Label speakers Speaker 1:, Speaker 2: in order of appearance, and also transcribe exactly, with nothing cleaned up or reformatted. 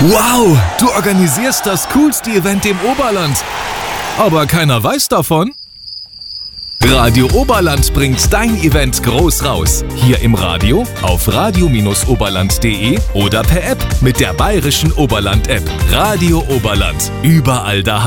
Speaker 1: Wow, du organisierst das coolste Event im Oberland. Aber keiner weiß davon? Radio Oberland bringt dein Event groß raus. Hier im Radio, auf radio oberland punkt de oder per App mit der bayerischen Oberland-App. Radio Oberland, überall daheim.